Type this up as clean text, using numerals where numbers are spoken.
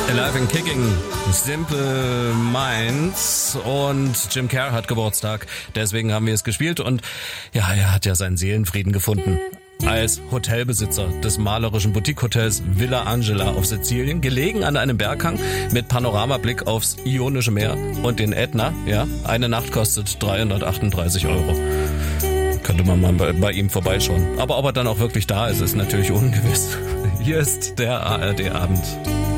Alive and Kicking, Simple Minds, und Jim Kerr hat Geburtstag, deswegen haben wir es gespielt, und ja, er hat ja seinen Seelenfrieden gefunden. Als Hotelbesitzer des malerischen Boutique-Hotels Villa Angela auf Sizilien, gelegen an einem Berghang mit Panoramablick aufs Ionische Meer und den Ätna, ja, eine Nacht kostet 338 €. Könnte man mal bei ihm vorbeischauen. Aber ob er dann auch wirklich da ist, ist natürlich ungewiss. Hier ist der ARD-Abend.